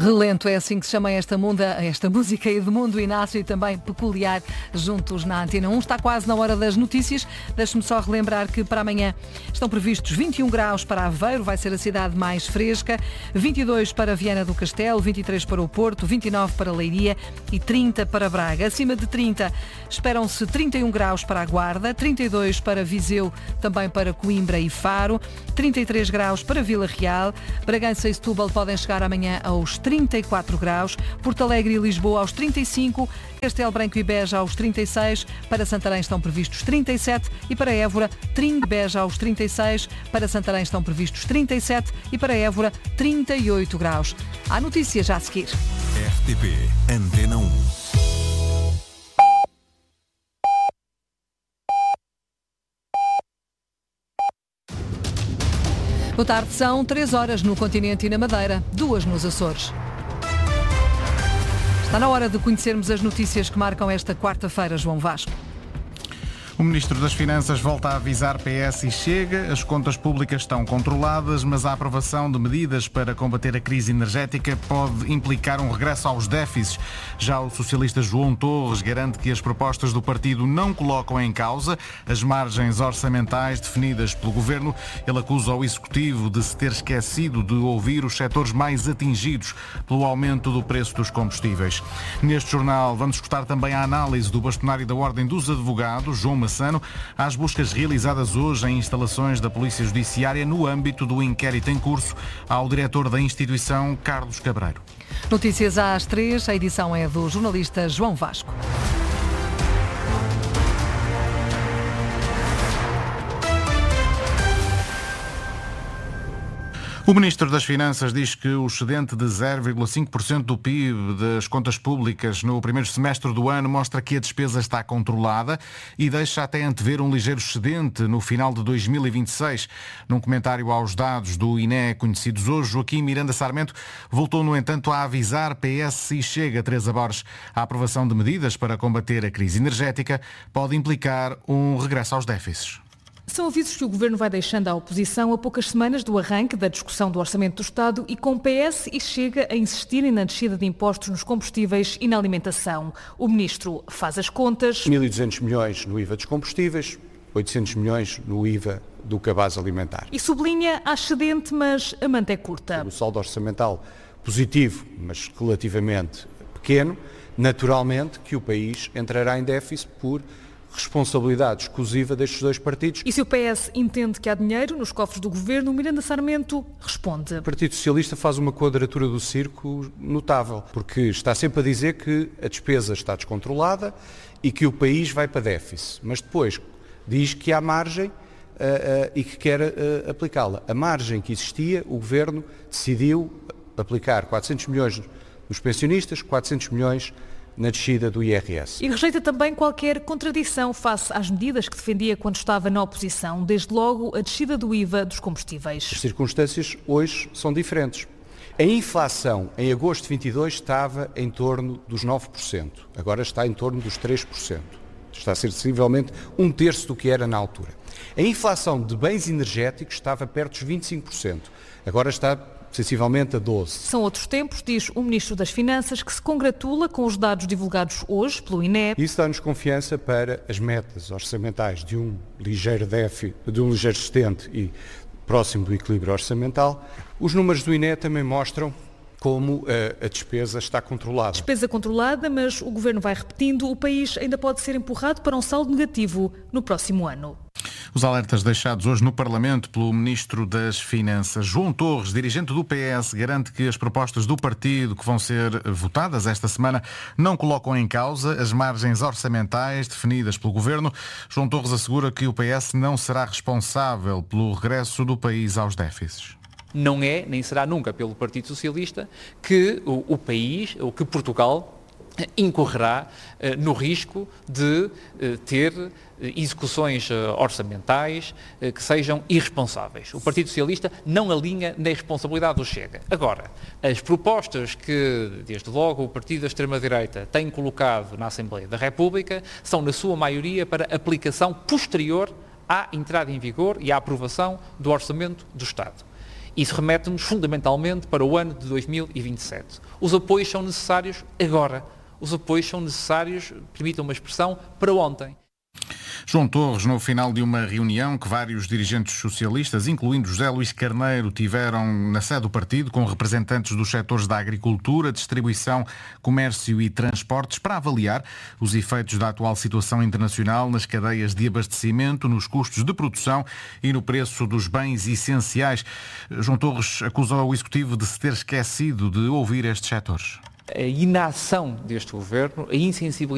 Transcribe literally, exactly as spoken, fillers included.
Relento, é assim que se chama esta, munda, esta música Edmundo Inácio e também peculiar juntos na Antena um. Está quase na hora das notícias. Deixe-me só relembrar que para amanhã estão previstos vinte e um graus para Aveiro, vai ser a cidade mais fresca, vinte e dois para Viana do Castelo, vinte e três para o Porto, vinte e nove para Leiria e trinta para Braga. Acima de trinta esperam-se trinta e um graus para a Guarda, trinta e dois para Viseu, também para Coimbra e Faro, trinta e três graus para Vila Real, Bragança e Setúbal podem chegar amanhã aos trinta e quatro graus, Porto Alegre e Lisboa aos trinta e cinco, Castelo Branco e Beja aos trinta e seis, para Santarém estão previstos trinta e sete e para Évora, trinta, Beja aos trinta e seis, para Santarém estão previstos trinta e sete e para Évora trinta e oito graus. Há notícias já a seguir. R T P Antena um. Boa tarde, são três horas no continente e na Madeira, duas nos Açores. Está na hora de conhecermos as notícias que marcam esta quarta-feira, João Vasco. O Ministro das Finanças volta a avisar P S e Chega. As contas públicas estão controladas, mas a aprovação de medidas para combater a crise energética pode implicar um regresso aos déficits. Já o socialista João Torres garante que as propostas do partido não colocam em causa as margens orçamentais definidas pelo Governo. Ele acusa o Executivo de se ter esquecido de ouvir os setores mais atingidos pelo aumento do preço dos combustíveis. Neste jornal vamos escutar também a análise do bastonário da Ordem dos Advogados, João Massano, às buscas realizadas hoje em instalações da Polícia Judiciária no âmbito do inquérito em curso ao diretor da instituição, Carlos Cabreiro. Notícias às três, a edição é do jornalista João Vasco. O Ministro das Finanças diz que o excedente de zero vírgula cinco por cento do P I B das contas públicas no primeiro semestre do ano mostra que a despesa está controlada e deixa até antever um ligeiro excedente no final de dois mil e vinte e seis. Num comentário aos dados do I N E conhecidos hoje, Joaquim Miranda Sarmento voltou, no entanto, a avisar P S e Chega, Teresa Borges. A aprovação de medidas para combater a crise energética pode implicar um regresso aos déficits. São avisos que o Governo vai deixando à oposição a poucas semanas do arranque da discussão do Orçamento do Estado e com P S e Chega a insistirem na descida de impostos nos combustíveis e na alimentação. O Ministro faz as contas. mil e duzentos milhões no I V A dos combustíveis, oitocentos milhões no I V A do cabaz alimentar. E sublinha a excedente, mas a manta é curta. O saldo orçamental positivo, mas relativamente pequeno, naturalmente que o país entrará em déficit por responsabilidade exclusiva destes dois partidos. E se o P S entende que há dinheiro nos cofres do Governo, Miranda Sarmento responde. O Partido Socialista faz uma quadratura do círculo notável, porque está sempre a dizer que a despesa está descontrolada e que o país vai para déficit, mas depois diz que há margem uh, uh, e que quer uh, aplicá-la. A margem que existia, o Governo decidiu aplicar quatrocentos milhões nos pensionistas, quatrocentos milhões na descida do I R S. E rejeita também qualquer contradição face às medidas que defendia quando estava na oposição, desde logo a descida do I V A dos combustíveis. As circunstâncias hoje são diferentes. A inflação em agosto de vinte e dois estava em torno dos nove por cento, agora está em torno dos três por cento. Está a ser sensivelmente um terço do que era na altura. A inflação de bens energéticos estava perto dos vinte e cinco por cento, agora está sensivelmente a doze por cento. São outros tempos, diz o Ministro das Finanças, que se congratula com os dados divulgados hoje pelo I N E. Isso dá-nos confiança para as metas orçamentais de um ligeiro déficit, de um ligeiro excedente e próximo do equilíbrio orçamental. Os números do I N E também mostram como a, a despesa está controlada. Despesa controlada, mas o Governo vai repetindo, o país ainda pode ser empurrado para um saldo negativo no próximo ano. Os alertas deixados hoje no Parlamento pelo Ministro das Finanças. João Torres, dirigente do P S, garante que as propostas do partido que vão ser votadas esta semana não colocam em causa as margens orçamentais definidas pelo Governo. João Torres assegura que o P S não será responsável pelo regresso do país aos déficits. Não é, nem será nunca pelo Partido Socialista que o, o país, ou que Portugal, incorrerá uh, no risco de uh, ter uh, execuções uh, orçamentais uh, que sejam irresponsáveis. O Partido Socialista não alinha na responsabilidade do Chega. Agora, as propostas que, desde logo, o Partido da Extrema-Direita tem colocado na Assembleia da República são, na sua maioria, para aplicação posterior à entrada em vigor e à aprovação do Orçamento do Estado. Isso remete-nos fundamentalmente para o ano de dois mil e vinte e sete. Os apoios são necessários agora. Os apoios são necessários, permitam uma expressão, para ontem. João Torres, no final de uma reunião que vários dirigentes socialistas, incluindo José Luís Carneiro, tiveram na sede do partido com representantes dos setores da agricultura, distribuição, comércio e transportes para avaliar os efeitos da atual situação internacional nas cadeias de abastecimento, nos custos de produção e no preço dos bens essenciais. João Torres acusou o Executivo de se ter esquecido de ouvir estes setores. A inação deste Governo, a insensibilidade